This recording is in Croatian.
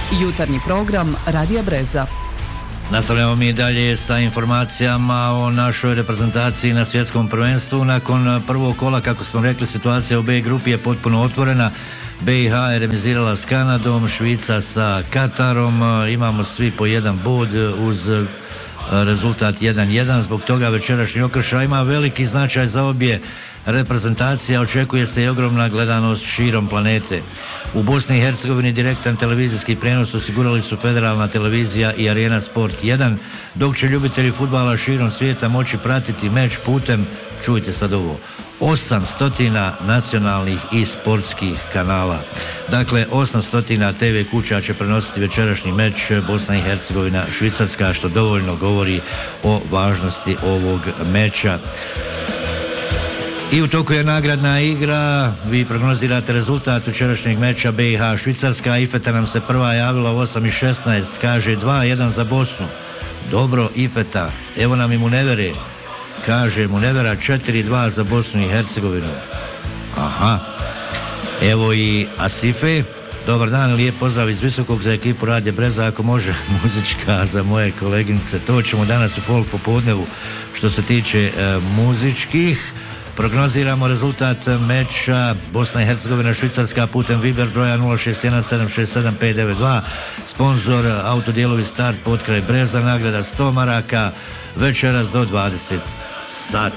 Jutarnji program Radija Breza. Nastavljamo mi dalje sa informacijama o našoj reprezentaciji na svjetskom prvenstvu. Nakon prvog kola, kako smo rekli, situacija u B grupi je potpuno otvorena. BiH je remizirala s Kanadom, Švica sa Katarom. Imamo svi po jedan bod uz rezultat 1-1. Zbog toga večerašnji okršaj ima veliki značaj za obje reprezentacije. Očekuje se i ogromna gledanost širom planete. U Bosni i Hercegovini direktan televizijski prenos osigurali su Federalna televizija i Arena Sport 1, dok će ljubitelji fudbala širom svijeta moći pratiti meč putem, čujte sad ovo, 800 nacionalnih i sportskih kanala. Dakle, 800 TV kuća će prenositi večerašnji meč Bosna i Hercegovina Švicarska, što dovoljno govori o važnosti ovog meča. I u toku je nagradna igra. Vi prognozirate rezultat večerašnjeg meča BiH Švicarska. Ifeta nam se prva javila u 8:16, kaže 2-1 za Bosnu. Dobro, Ifeta. Evo nam i Munevere, kaže Munevera 4-2 za Bosnu i Hercegovinu. Aha. Evo i Asife. Dobar dan, lijep pozdrav iz Visokog za ekipu Radija Breza, ako može muzička za moje koleginice. To ćemo danas u folk popodnevu što se tiče muzičkih. Prognoziramo rezultat meča Bosna i Hercegovina Švicarska putem Viber broja 0617675592. Sponzor autodijelovi Start potkraj Breza, nagrada 100 maraka, večeras do 20 sati.